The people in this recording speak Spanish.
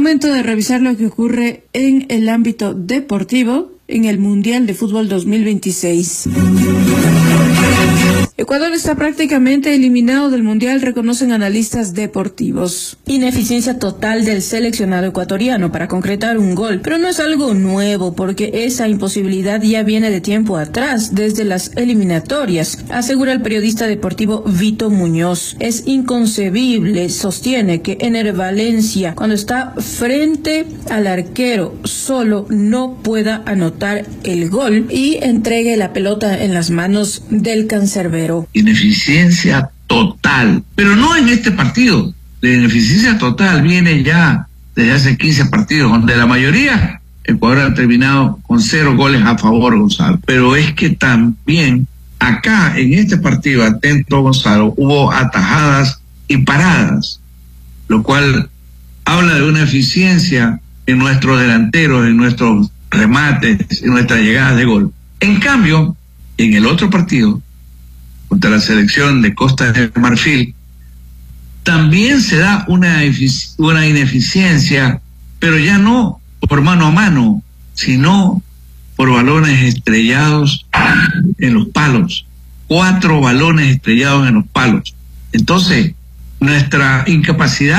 Momento de revisar lo que ocurre en el ámbito deportivo en el Mundial de Fútbol 2026. Ecuador está prácticamente eliminado del Mundial, reconocen analistas deportivos. Ineficiencia total del seleccionado ecuatoriano para concretar un gol, pero no es algo nuevo porque esa imposibilidad ya viene de tiempo atrás, desde las eliminatorias, asegura el periodista deportivo Vito Muñoz. Es inconcebible, sostiene, que Ener Valencia, cuando está frente al arquero solo, no pueda anotar el gol y entregue la pelota en las manos del cancerbero. Ineficiencia total, pero no en este partido. La ineficiencia total viene ya desde hace 15 partidos, donde la mayoría Ecuador ha terminado con 0 goles a favor, Gonzalo. Pero es que también acá en este partido, atento Gonzalo, hubo atajadas y paradas, lo cual habla de una eficiencia en nuestros delanteros, en nuestros remates, en nuestras llegadas de gol. En cambio, en el otro partido, contra la selección de Costa de Marfil, también se da una ineficiencia, pero ya no por mano a mano, sino por balones estrellados en los palos. 4 balones estrellados en los palos. Entonces, nuestra incapacidad